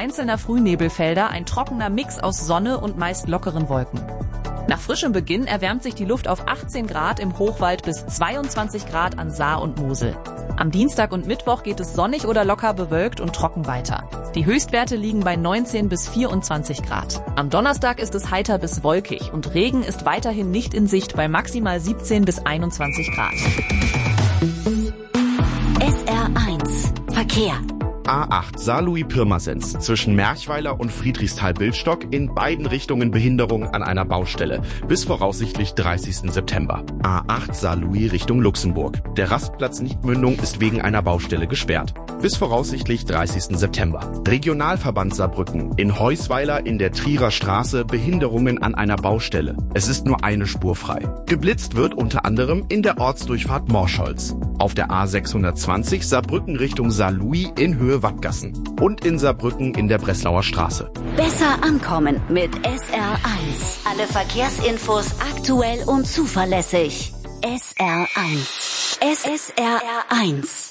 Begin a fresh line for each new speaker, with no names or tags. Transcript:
einzelner Frühnebelfelder ein trockener Mix aus Sonne und meist lockeren Wolken. Nach frischem Beginn erwärmt sich die Luft auf 18 Grad im Hochwald bis 22 Grad an Saar und Mosel. Am Dienstag und Mittwoch geht es sonnig oder locker bewölkt und trocken weiter. Die Höchstwerte liegen bei 19 bis 24 Grad. Am Donnerstag ist es heiter bis wolkig und Regen ist weiterhin nicht in Sicht bei maximal 17 bis 21 Grad.
SR1 Verkehr.
A8 Saarlouis-Pirmasens zwischen Merchweiler und Friedrichsthal-Bildstock in beiden Richtungen Behinderung an einer Baustelle bis voraussichtlich 30. September. A8 Saarlouis Richtung Luxemburg. Der Rastplatz Niedmündung ist wegen einer Baustelle gesperrt. Bis voraussichtlich 30. September. Regionalverband Saarbrücken in Heusweiler in der Trierer Straße Behinderungen an einer Baustelle. Es ist nur eine Spur frei. Geblitzt wird unter anderem in der Ortsdurchfahrt Morscholz. Auf der A620 Saarbrücken Richtung Saarlouis in Höhe Wattgassen und in Saarbrücken in der Breslauer Straße.
Besser ankommen mit SR1. Alle Verkehrsinfos aktuell und zuverlässig. SR1. SSR1.